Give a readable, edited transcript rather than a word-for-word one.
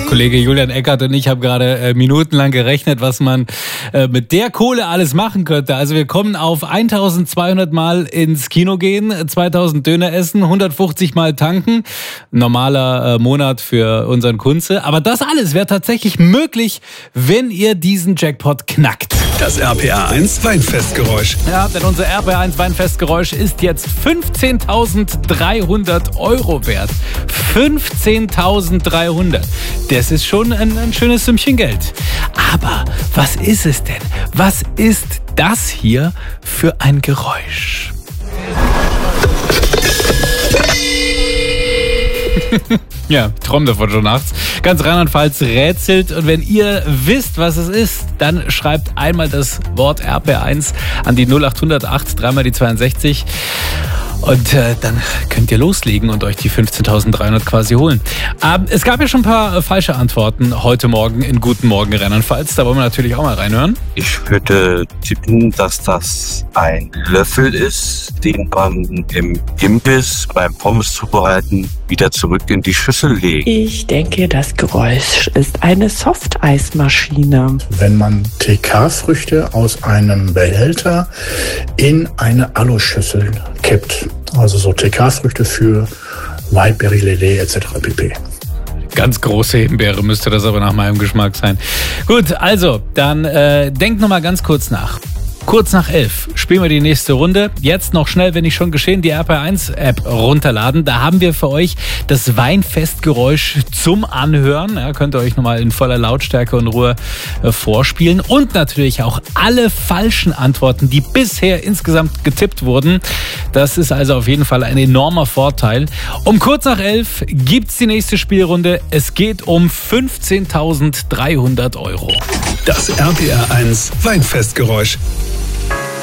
Kollege Julian Eckert und ich haben gerade minutenlang gerechnet, was man mit der Kohle alles machen könnte. Also wir kommen auf 1200 Mal ins Kino gehen, 2000 Döner essen, 150 Mal tanken. Normaler Monat für unseren Kunze. Aber das alles wäre tatsächlich möglich, wenn ihr diesen Jackpot knackt. Das RPR1 Weinfestgeräusch. Ja, denn unser RPR1 Weinfestgeräusch ist jetzt 15.300 € wert. 15.300. Das ist schon ein schönes Sümmchen Geld. Aber was ist es denn? Was ist das hier für ein Geräusch? Ja, träumt davon schon nachts. Ganz Rheinland-Pfalz rätselt. Und wenn ihr wisst, was es ist, dann schreibt einmal das Wort RPR1 an die 0800 3 mal die 62. Und dann könnt ihr loslegen und euch die 15.300 quasi holen. Es gab ja schon ein paar falsche Antworten heute Morgen in Guten Morgen Rheinland-Pfalz. Da wollen wir natürlich auch mal reinhören. Ich würde tippen, dass das ein Löffel ist, den man im Imbiss beim Pommes zubereiten wieder zurück in die Schüssel legt. Ich denke, das Geräusch ist eine Softeismaschine. Wenn man TK-Früchte aus einem Behälter in eine Aluschüssel kippt. Also so TK-Früchte für Whiteberry, Lillet etc. pp. Ganz große Himbeere müsste das aber nach meinem Geschmack sein. Gut, also, dann denkt nochmal ganz kurz nach. Kurz nach 11 spielen wir die nächste Runde. Jetzt noch schnell, wenn nicht schon geschehen, die RPR1-App runterladen. Da haben wir für euch das Weinfestgeräusch zum Anhören. Ja, könnt ihr euch nochmal in voller Lautstärke und Ruhe vorspielen. Und natürlich auch alle falschen Antworten, die bisher insgesamt getippt wurden. Das ist also auf jeden Fall ein enormer Vorteil. Um kurz nach 11 gibt's die nächste Spielrunde. Es geht um 15.300 €. Das RPR1 Weinfestgeräusch.